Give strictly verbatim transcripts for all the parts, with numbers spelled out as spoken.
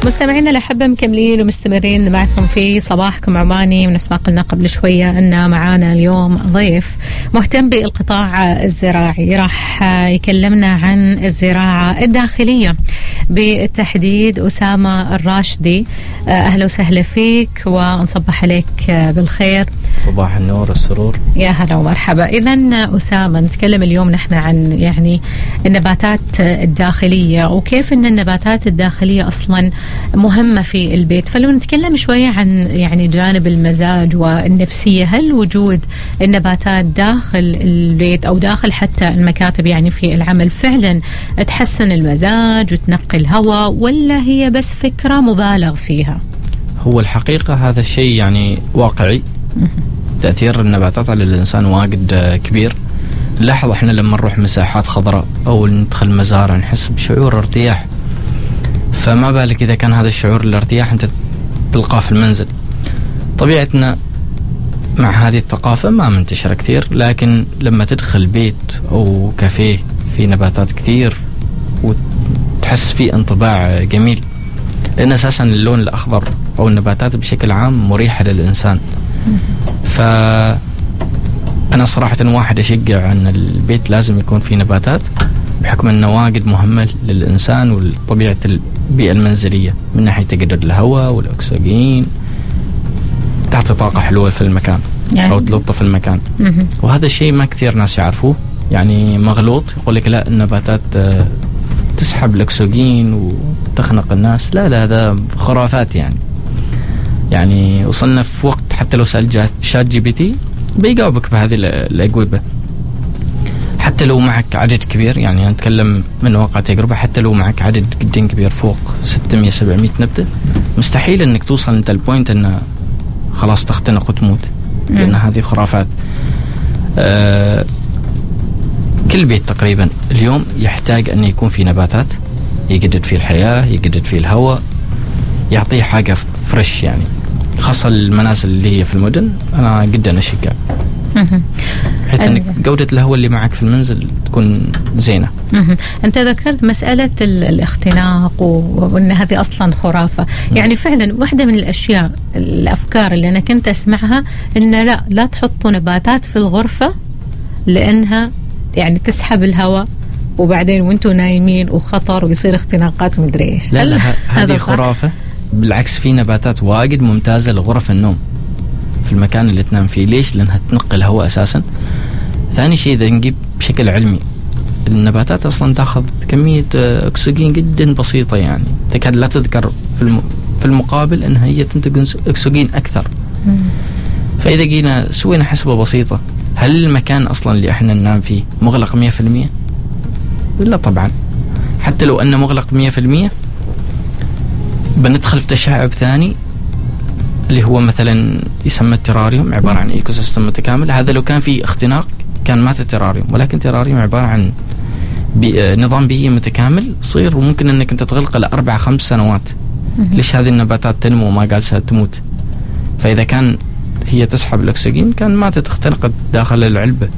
مستمعينا الأحبة مكملين ومستمرين معكم في صباحكم عماني. ونسمع قلنا قبل شوية أن معانا اليوم ضيف مهتم بالقطاع الزراعي، راح يكلمنا عن الزراعة الداخلية بالتحديد. أسامة الراشدي، أهلا وسهلا فيك ونصبح عليك بالخير. صباح النور والسرور. يا هلا ومرحبا. إذن أسامة، نتكلم اليوم نحن عن يعني النباتات الداخلية وكيف أن النباتات الداخلية أصلا مهمة في البيت. فلو نتكلم شوية عن يعني جانب المزاج والنفسية، هل وجود النباتات داخل البيت أو داخل حتى المكاتب يعني في العمل فعلا تحسن المزاج وتنقي الهواء، ولا هي بس فكرة مبالغ فيها؟ هو الحقيقة هذا الشيء يعني واقعي. تأثير النباتات على الإنسان واجد كبير. نلاحظ احنا لما نروح مساحات خضراء أو ندخل مزارع نحس بشعور ارتياح، فما بالك إذا كان هذا الشعور الارتياح أنت تلقاه في المنزل. طبيعتنا مع هذه الثقافة ما منتشرة كثير، لكن لما تدخل بيت أو كافيه في نباتات كثير وتحس فيه انطباع جميل، لأن أساسا اللون الأخضر أو النباتات بشكل عام مريحة للإنسان. فأنا صراحة واحد أشجع أن البيت لازم يكون فيه نباتات، بحكم أنه واجد مهمة للإنسان وطبيعة البيئة المنزلية من ناحية تجدد الهواء والأكسجين، تعطي طاقة حلوة في المكان يعني أو تلطف المكان. وهذا الشيء ما كثير ناس يعرفوه، يعني مغلوط. يقول لك لا النباتات تسحب الأكسجين وتخنق الناس، لا لا هذا خرافات. يعني يعني وصلنا في وقت حتى لو سألت شات جي بي تي بيجاوبك بهذه الأجوبة. حتى لو معك عدد كبير، يعني نتكلم من واقع تجربة، حتى لو معك عدد جدا كبير فوق ستمية سبعمية نبتة، مستحيل انك توصل انت البوينت ان خلاص تختنق وتموت، لان هذه خرافات. آه كل بيت تقريبا اليوم يحتاج ان يكون في نباتات، يجدد فيه الحياة، يجدد فيه الهواء، يعطيه حاجة فريش. يعني خاصة المنازل اللي هي في المدن انا جدا اشجع، حتى انك جودة الهواء اللي معك في المنزل تكون زينة. انت ذكرت مسألة الاختناق وان هذه اصلا خرافة. يعني فعلا واحدة من الاشياء الافكار اللي انا كنت اسمعها ان لا لا تحطوا نباتات في الغرفة لانها يعني تسحب الهواء وبعدين وانتوا نايمين وخطر ويصير اختناقات مدري ايش. لا لا هذه خرافة. بالعكس في نباتات واجد ممتازة لغرف النوم في المكان اللي تنام فيه. ليش؟ لأنها تنقي الهواء أساسا. ثاني شيء إذا نجيب بشكل علمي، النباتات أصلا تأخذ كمية أكسجين جدا بسيطة، يعني تكاد لا تذكر في الم... في المقابل أنها هي تنتج أكسجين أكثر. مم. فإذا جينا سوينا حسبة بسيطة، هل المكان أصلا اللي إحنا ننام فيه مغلق مية في المية؟ لا طبعا. حتى لو أنه مغلق مية في المية بندخل في تشعب ثاني اللي هو مثلا يسمى التراريوم، عبارة عن ايكو سيستم متكامل. هذا لو كان في اختناق كان مات التراريوم، ولكن التراريوم عبارة عن بي نظام بيئي متكامل صير، وممكن انك انت تغلقه لأربع خمس سنوات. ليش هذه النباتات تنمو وما جالسة تموت؟ فإذا كان هي تسحب الأكسجين كان ماتت اختنقت داخل العلبة.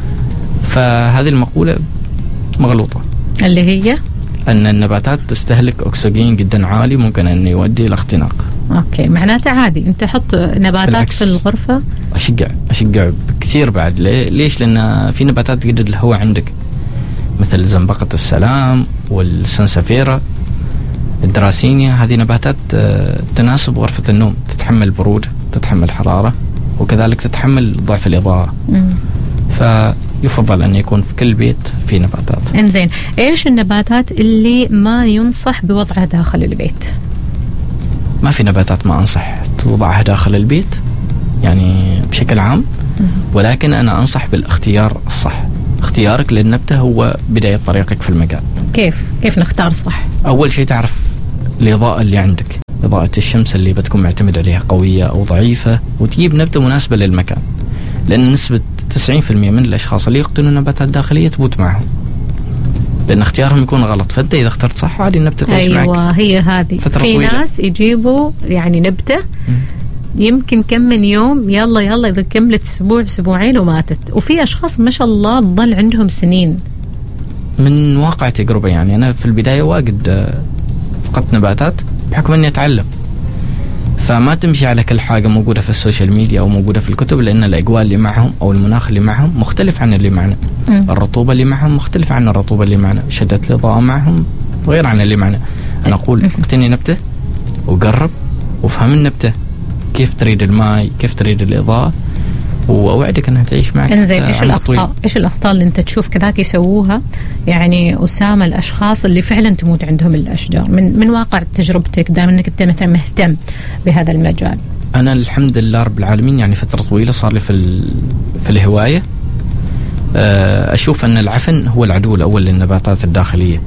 فهذه المقولة مغلوطة، اللي هي أن النباتات تستهلك أكسجين جدا عالي، ممكن أن يؤدي إلى اختناق. أوكي، معناته عادي أنت حط نباتات بالعكس. في الغرفة أشجع أشجع كثير بعد. ليش؟ لأن في نباتات تجدد الهواء عندك، مثل زنبقة السلام والسنسفيرا الدراسينيا. هذه نباتات تناسب غرفة النوم، تتحمل البرودة، تتحمل الحرارة، وكذلك تتحمل ضعف الإضاءة. ف يفضل أن يكون في كل بيت في نباتات. إنزين، إيش النباتات اللي ما ينصح بوضعها داخل البيت؟ ما في نباتات ما أنصح توضعها داخل البيت يعني بشكل عام، ولكن أنا أنصح بالاختيار الصح. اختيارك للنبتة هو بداية طريقك في المكان. كيف؟ كيف نختار صح؟ أول شيء تعرف الإضاءة اللي عندك، إضاءة الشمس اللي بتكون معتمد عليها قوية أو ضعيفة، وتجيب نبتة مناسبة للمكان. لأن نسبة تسعين في المية من الأشخاص اللي يقتنون نباتات داخلية تموت معهم، لأن اختيارهم يكون غلط. فأنت إذا اخترت صح عادي النبتة تعيش أيوة معك. أيوة، هي هذه. في طويلة. ناس يجيبوا يعني نبتة م. يمكن كم من يوم، يلا يلا إذا كملت أسبوع أسبوعين وماتت. وفي أشخاص ما شاء الله ظل عندهم سنين. من واقع تجربة، يعني أنا في البداية واجد فقدت نباتات بحكم أني أتعلم. فما تمشي على كل حاجة موجودة في السوشيال ميديا أو موجودة في الكتب، لأن الأجواء اللي معهم أو المناخ اللي معهم مختلف عن اللي معنا. م. الرطوبة اللي معهم مختلف عن الرطوبة اللي معنا، شدة الإضاءة معهم غير عن اللي معنا. أنا أقول اقتني نبتة وقرب وفهم النبتة كيف تريد الماء، كيف تريد الإضاءة، وأوعدك أنها تعيش معك. إنزين، إيش الأخطاء إيش الأخطاء اللي أنت تشوف كذاك يسووها يعني أسامة الأشخاص اللي فعلا تموت عندهم الأشجار من من واقع تجربتك، دائما أنك أنت مثلا مهتم بهذا المجال؟ أنا الحمد لله رب العالمين يعني فترة طويلة صار لي في في الهواية أشوف أن العفن هو العدو الأول للنباتات الداخلية،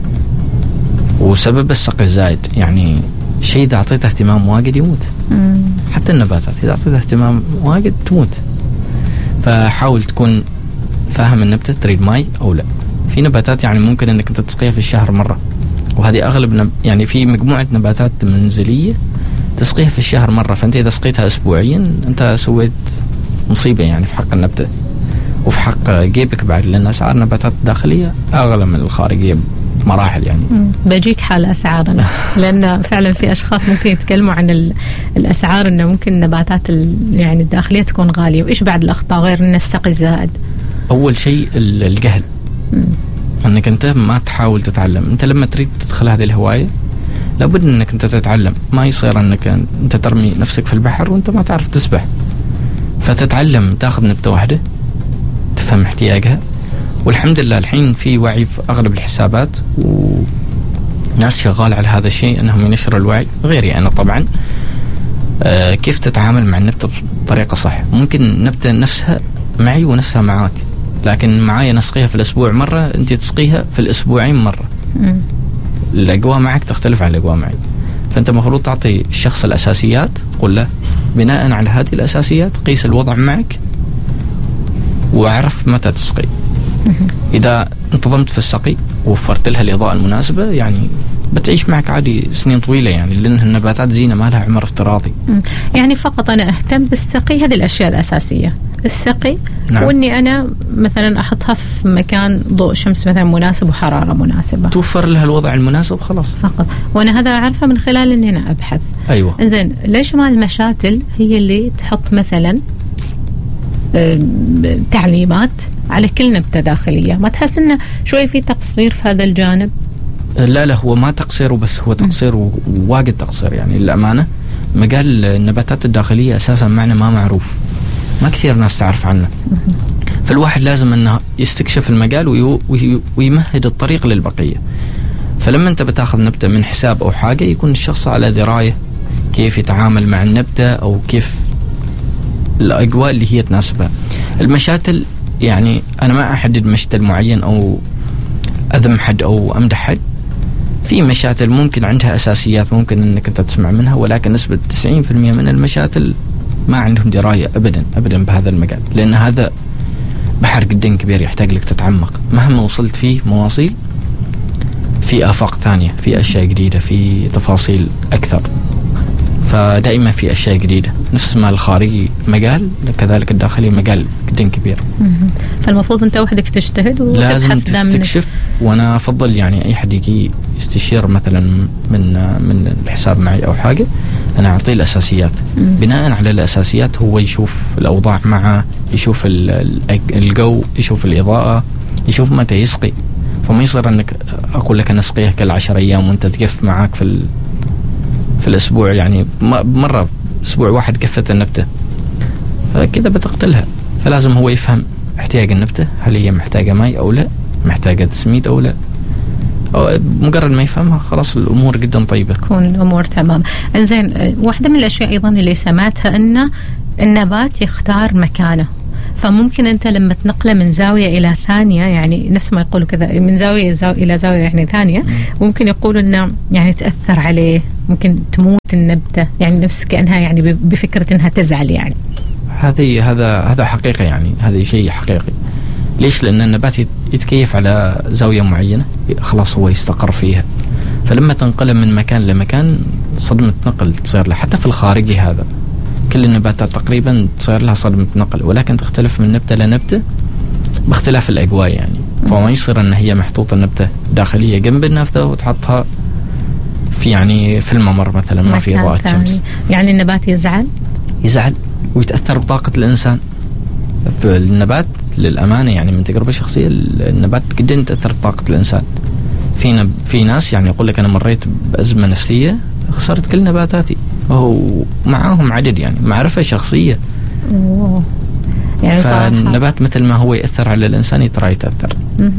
وسبب السقي الزايد. يعني شيء إذا أعطيته اهتمام واجد يموت. مم. حتى النباتات إذا أعطيته اهتمام واجد تموت. فحاول تكون فاهم النبتة تريد ماي أو لا. في نباتات يعني ممكن أنك أنت تسقيها في الشهر مرة، وهذه أغلب نب... يعني في مجموعة نباتات منزلية تسقيها في الشهر مرة، فأنت إذا سقيتها أسبوعيا أنت سويت مصيبة يعني في حق النبتة وفي حق جيبك بعد، لأن أسعار النباتات الداخلية أغلى من الخارجية مراحل. يعني بجيك حال أسعارنا لأن فعلا في أشخاص ممكن يتكلموا عن الأسعار إنه ممكن النباتات يعني الداخلية تكون غالية. وإيش بعد الأخطاء غير إن السقي الزائد؟ أول شيء الجهل. مم. أنك أنت ما تحاول تتعلم. أنت لما تريد تدخل هذه الهواية لابد أنك أنت تتعلم. ما يصير أنك أنت ترمي نفسك في البحر وأنت ما تعرف تسبح. فتتعلم، تأخذ نبتة واحدة تفهم احتياجها. والحمد لله الحين في وعي في أغلب الحسابات وناس شغال على هذا الشيء أنهم ينشروا الوعي. غيري أنا طبعا آه كيف تتعامل مع النبتة بطريقة صح. ممكن النبتة نفسها معي ونفسها معاك، لكن معايا نسقيها في الأسبوع مرة، أنت تسقيها في الأسبوعين مرة. م. الأجواء معك تختلف عن الأجواء معي. فأنت مفروض تعطي الشخص الأساسيات، قل له بناء على هذه الأساسيات قيس الوضع معك وأعرف متى تسقي. إذا انتظمت في السقي ووفرت لها الإضاءة المناسبة يعني بتعيش معك عادي سنين طويلة، يعني لأن النباتات زينة ما لها عمر افتراضي. يعني فقط أنا أهتم بالسقي، هذه الأشياء الأساسية، السقي. نعم. وإني أنا مثلا أحطها في مكان ضوء شمس مثلا مناسب وحرارة مناسبة، توفر لها الوضع المناسب خلاص فقط. وأنا هذا أعرفه من خلال إني أنا أبحث. أيوة. إنزين، ليش ما المشاتل هي اللي تحط مثلا تعليمات على كل نبتة داخلية؟ ما تحس إنه شوي في تقصير في هذا الجانب؟ لا لا، هو ما تقصير وبس، هو تقصير وواجد تقصير. يعني للأمانة مجال النباتات الداخلية أساسا معنا ما معروف، ما كثير ناس تعرف عنه. فالواحد لازم أنه يستكشف المجال ويمهد الطريق للبقية. فلما أنت بتاخذ نبتة من حساب أو حاجة يكون الشخص على دراية كيف يتعامل مع النبتة أو كيف الأجواء اللي هي تناسبها. المشاتل يعني أنا ما أحدد مشتل معين أو أذم حد أو أمدح حد. في مشاتل ممكن عندها أساسيات ممكن أنك أنت تسمع منها، ولكن نسبة تسعين بالمئة من المشاتل ما عندهم دراية أبدا أبدا بهذا المجال، لأن هذا بحر جدا كبير يحتاج لك تتعمق. مهما وصلت فيه مواصيل في آفاق ثانية، في أشياء جديدة، في تفاصيل أكثر. فدائما في أشياء جديدة. نفس ما الخارجي مجال كذلك الداخلي مجال جدا كبير. فالمفروض أنت وحدك تجتهد وتبحث، لازم تستكشف. وأنا أفضل يعني أي حد يجي يستشير مثلا من من الحساب معي أو حاجة، أنا أعطيه الأساسيات. مم. بناء على الأساسيات هو يشوف الأوضاع معه، يشوف الجو، يشوف الإضاءة، يشوف متى يسقي. فما يصير أنك أقول لك أنا أسقيه كل عشر أيام وأنت تقف معك في في الأسبوع، يعني مرة أسبوع واحد قفت النبتة كذا بتقتلها. فلازم هو يفهم احتياج النبتة، هل هي محتاجة ماء أو لا، محتاجة تسميد أو لا. أو مجرد ما يفهمها خلاص الأمور جدا طيبة، تكون الأمور تمام. إنزين، واحدة من الأشياء أيضا اللي سمعتها أن النبات يختار مكانه. فممكن أنت لما تنقله من زاوية إلى ثانية، يعني نفس ما يقولوا كذا من زاوية إلى زاوية يعني ثانية، ممكن يقولوا إنه يعني تأثر عليه، ممكن تموت النبتة، يعني نفس كأنها يعني بفكرة إنها تزعل. يعني هذه هذا هذا حقيقة، يعني هذا شيء حقيقي. ليش؟ لأن النبات يتكيف على زاوية معينة خلاص هو يستقر فيها. فلما تنقله من مكان لمكان صدمة نقل تصير له. حتى في الخارجي هذا كل النباتات تقريبا تصير لها صدمة نقل، ولكن تختلف من نبتة لنبتة باختلاف الأجواء. يعني فما يصير أن هي محطوطة نبتة داخلية جنب النبتة وتحطها في يعني في الممر مثلا ما في إضاءة شمس. يعني النبات يزعل يزعل ويتأثر بطاقة الإنسان. في النبات للأمانة يعني من تجربة شخصية النبات جدا يتأثر بطاقة الإنسان. في في ناس يعني يقول لك أنا مريت بأزمة نفسية خسرت كل نباتاتي، وهو معاهم عدد يعني معرفة شخصية. أوه. يعني فالنبات مثل ما هو يأثر على الإنسان ترى يتأثر.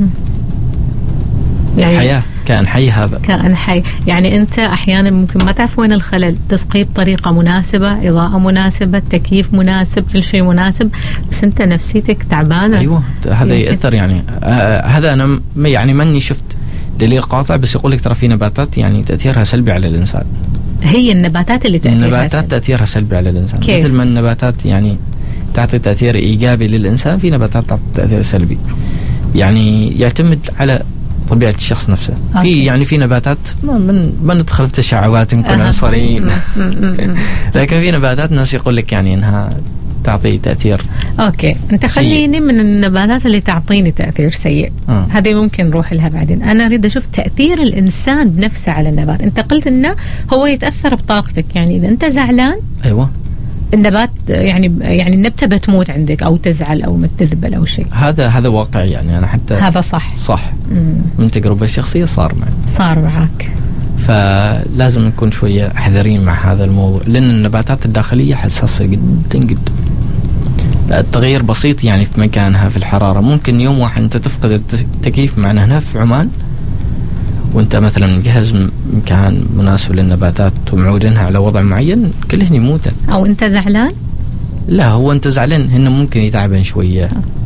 يعني حياة كائن حي، هذا كائن حي. يعني أنت أحيانا ممكن ما تعرف وين الخلل، تسقيه بطريقة مناسبة، إضاءة مناسبة، تكييف مناسب، كل شيء مناسب، بس أنت نفسيتك تعبانة. أيوة هذا يأثر يعني. آه هذا أنا يعني ماني شفت دليل قاطع، بس يقول لك ترى في نباتات يعني تأثيرها سلبي على الإنسان. هي النباتات اللي تأثيرها النباتات سلبي. تأثيرها سلبي على الإنسان. كيف؟ مثل ما النباتات يعني تعطي تأثير إيجابي للإنسان، في نباتات تعطي تأثير سلبي. يعني يعتمد على طبيعة الشخص نفسه. أوكي. في يعني في نباتات ما من ما ندخل في تشعبات نكون أه. عنصريين لكن في نباتات ناس يقول لك يعني إنها تعطي تأثير. أوكي أنت خليني من النباتات اللي تعطيني تأثير سيء. أه. هذه ممكن نروح لها بعدين. أنا أريد أشوف تأثير الإنسان بنفسه على النبات. أنت قلت إنه هو يتأثر بطاقتك، يعني إذا أنت زعلان أيوة النبات يعني يعني النبتة بتموت عندك أو تزعل أو متذبل أو شيء. هذا هذا واقع يعني. أنا حتى هذا صح صح مم. من تجربة شخصية صار معي صار معك. فلازم نكون شوية حذرين مع هذا الموضوع، لأن النباتات الداخلية حساسة جدا جدا. التغيير بسيط يعني في مكانها في الحرارة، ممكن يوم واحد أنت تفقد التكييف. معنا هنا في عمان وانت مثلا مجهز مكان مناسب للنباتات ومعودينها على وضع معين كلهن يموتن. او انت زعلان؟ لا هو انت زعلان هن ممكن يتعبن شويه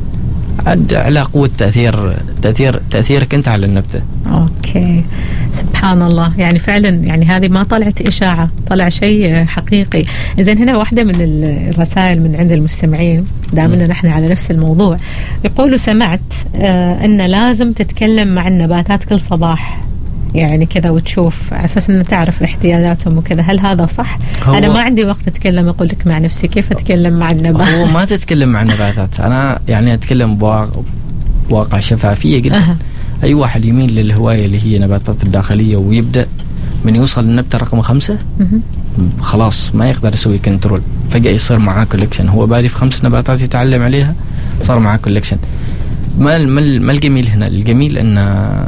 عد على قوه تاثير تاثير تاثيرك انت على النبته. اوكي سبحان الله. يعني فعلا يعني هذه ما طلعت اشاعه، طلع شيء حقيقي. اذن هنا واحده من الرسائل من عند المستمعين، دائما نحن على نفس الموضوع، يقولوا سمعت آه ان لازم تتكلم مع النباتات كل صباح يعني كذا وتشوف على اساس ان تعرف احتياجاتهم وكذا. هل هذا صح؟ انا ما عندي وقت اتكلم اقول لك مع نفسي، كيف اتكلم مع النبات؟ هو ما تتكلم مع النباتات، انا يعني اتكلم بواقع شفافيه جدا. أه. اي واحد يميل للهوايه اللي هي نباتات الداخليه ويبدا من يوصل للنبته رقم خمسة أه. خلاص ما يقدر يسوي كنترول، فجاه يصير معاه كولكشن. هو بادي في خمس نباتات يتعلم عليها صار معاه كولكشن. ما ما الجميل هنا؟ الجميل ان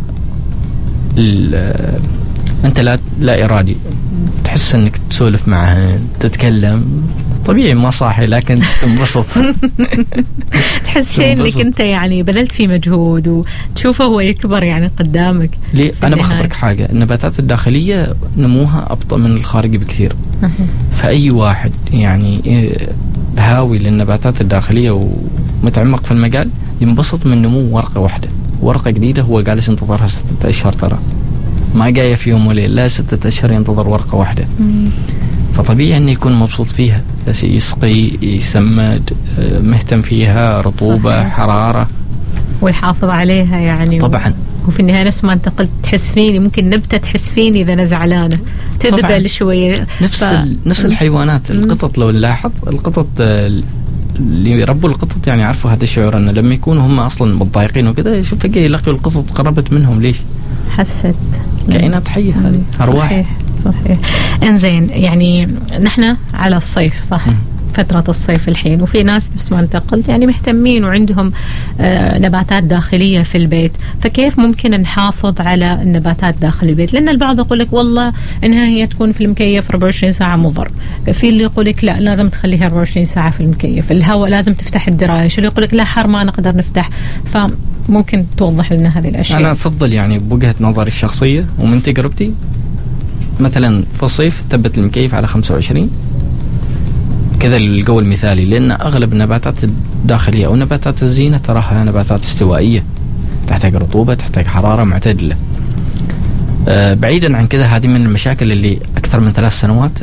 انت لا لا ارادي تحس انك تسولف معها تتكلم طبيعي ما صاحي لكن تنبسط. تحس شيء انك انت يعني بذلت فيه مجهود وتشوفه هو يكبر يعني قدامك. ليه انا بخبرك حاجه، النباتات الداخليه نموها ابطا من الخارجي بكثير. فاي واحد يعني هاوي للنباتات الداخليه ومتعمق في المجال ينبسط من نمو ورقه واحده، ورقه جديده هو جالس ينتظرها ستة اشهر، ترى ما جايه في يوم وليله، لا ستة اشهر ينتظر ورقه واحده. مم. فطبيعي انه يكون مبسوط فيها، بس يسقي يسمد مهتم فيها، رطوبه صحيح. حراره ويحافظ عليها يعني طبعا. وفي النهايه نفس ما انت قلت تحس فيني، ممكن نبته تحس فيني اذا انا زعلانه تذبل شويه. نفس ف... نفس الحيوانات. القطط لو نلاحظ القطط اللي يربوا القطط يعني عارفوا هذا الشعور، انه لما يكونوا هم اصلا متضايقين وكذا شوف فجاه يلاقوا القطط قربت منهم. ليش؟ حست كائنات حيه هذه، ارواح. صحيح صحيح. انزين يعني نحن على الصيف صح؟ م. فترة الصيف الحين، وفي ناس نفس ما انت قلت يعني مهتمين وعندهم آه نباتات داخلية في البيت، فكيف ممكن نحافظ على النباتات داخل البيت؟ لأن البعض يقول لك والله إنها هي تكون في المكيف أربعة وعشرين ساعة مضر، في اللي يقول لك لا لازم تخليها أربعة وعشرين ساعة في المكيف، الهواء لازم تفتح الدرايش، اللي يقول لك لا حر ما نقدر نفتح. فممكن توضح لنا هذه الأشياء؟ أنا أفضل يعني بوجهة نظري الشخصية ومن تجربتي، مثلا في الصيف ثبت المكيف على خمسة وعشرين كذا الجو المثالي، لأن أغلب النباتات الداخلية أو نباتات الزينة تراها نباتات استوائية، تحتاج رطوبة، تحتاج حرارة معتدلة. أه بعيدا عن كذا، هذه من المشاكل اللي أكثر من ثلاث سنوات